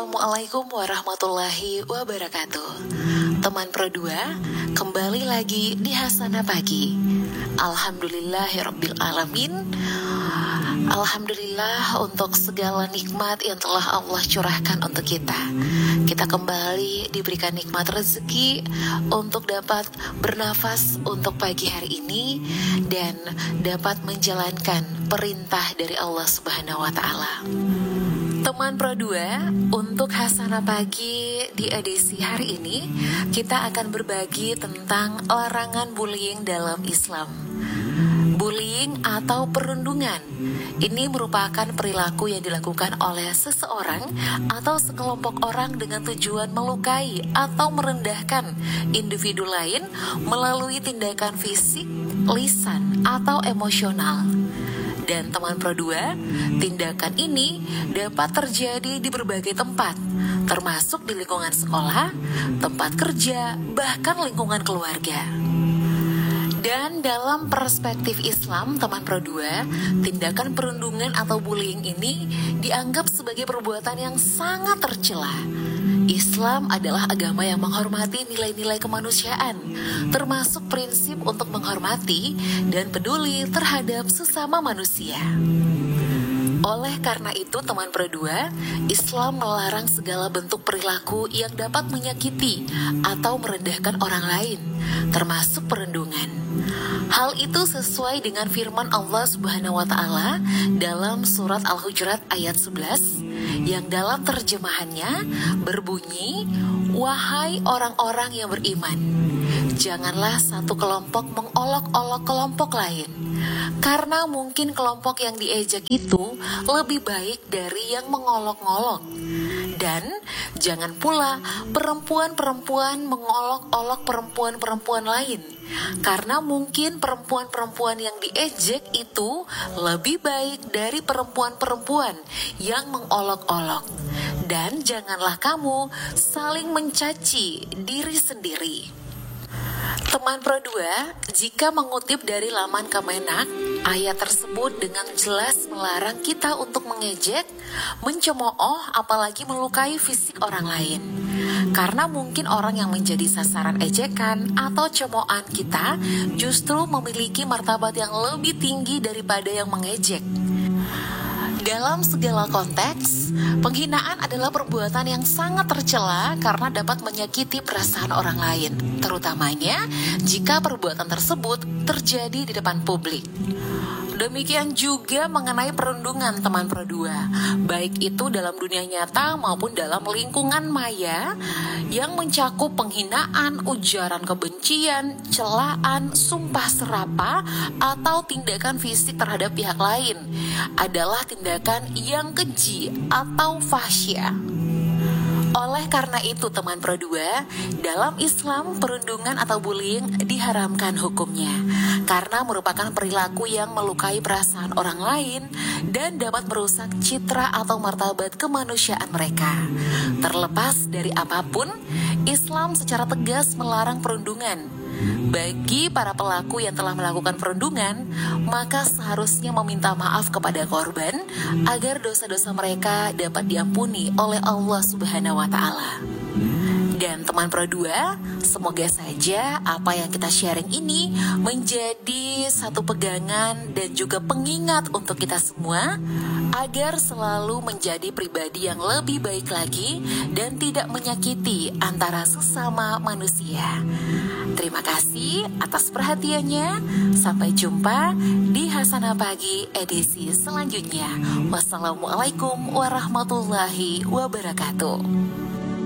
Assalamualaikum warahmatullahi wabarakatuh. Teman Pro 2, kembali lagi di Hasanah Pagi. Alhamdulillahirrabbilalamin. Alhamdulillah untuk segala nikmat yang telah Allah curahkan untuk kita. Kita kembali diberikan nikmat rezeki untuk dapat bernafas untuk pagi hari ini dan dapat menjalankan perintah dari Allah Subhanahu wa Ta'ala. Teman Pro 2, untuk Hasanah Pagi di edisi hari ini, kita akan berbagi tentang larangan bullying dalam Islam. Bullying atau perundungan, ini merupakan perilaku yang dilakukan oleh seseorang atau sekelompok orang dengan tujuan melukai atau merendahkan individu lain melalui tindakan fisik, lisan, atau emosional. Dan teman Pro 2, tindakan ini dapat terjadi di berbagai tempat, termasuk di lingkungan sekolah, tempat kerja, bahkan lingkungan keluarga. Dan dalam perspektif Islam, teman Pro 2, tindakan perundungan atau bullying ini dianggap sebagai perbuatan yang sangat tercela. Islam adalah agama yang menghormati nilai-nilai kemanusiaan, termasuk prinsip untuk menghormati dan peduli terhadap sesama manusia. Oleh karena itu, teman Pro 2, Islam melarang segala bentuk perilaku yang dapat menyakiti atau merendahkan orang lain, termasuk perundungan. Hal itu sesuai dengan firman Allah Subhanahu wa Ta'ala dalam surat Al-Hujurat ayat 11 yang dalam terjemahannya berbunyi, "Wahai orang-orang yang beriman, janganlah satu kelompok mengolok-olok kelompok lain, karena mungkin kelompok yang diejek itu lebih baik dari yang mengolok-ngolok. Dan jangan pula perempuan-perempuan mengolok-olok perempuan-perempuan lain, karena mungkin perempuan-perempuan yang diejek itu lebih baik dari perempuan-perempuan yang mengolok-olok. Dan janganlah kamu saling mencaci diri sendiri." Teman Pro 2, jika mengutip dari laman Kemenak, ayat tersebut dengan jelas melarang kita untuk mengejek, mencemooh, apalagi melukai fisik orang lain. Karena mungkin orang yang menjadi sasaran ejekan atau cemoohan kita justru memiliki martabat yang lebih tinggi daripada yang mengejek. Dalam segala konteks, penghinaan adalah perbuatan yang sangat tercela karena dapat menyakiti perasaan orang lain, terutamanya jika perbuatan tersebut terjadi di depan publik. Demikian juga mengenai perundungan, teman Pro 2, baik itu dalam dunia nyata maupun dalam lingkungan maya yang mencakup penghinaan, ujaran kebencian, celaan, sumpah serapa, atau tindakan fisik terhadap pihak lain adalah tindakan yang keji atau fahsya. Oleh karena itu, teman Pro 2, dalam Islam perundungan atau bullying diharamkan hukumnya karena merupakan perilaku yang melukai perasaan orang lain dan dapat merusak citra atau martabat kemanusiaan mereka. Terlepas dari apapun, Islam secara tegas melarang perundungan. Bagi para pelaku yang telah melakukan perundungan, maka seharusnya meminta maaf kepada korban agar dosa-dosa mereka dapat diampuni oleh Allah Subhanahu wa Ta'ala. Dan teman Pro 2, semoga saja apa yang kita sharing ini menjadi satu pegangan dan juga pengingat untuk kita semua agar selalu menjadi pribadi yang lebih baik lagi dan tidak menyakiti antara sesama manusia. Terima kasih atas perhatiannya. Sampai jumpa di Hasanah Pagi edisi selanjutnya. Wassalamualaikum warahmatullahi wabarakatuh.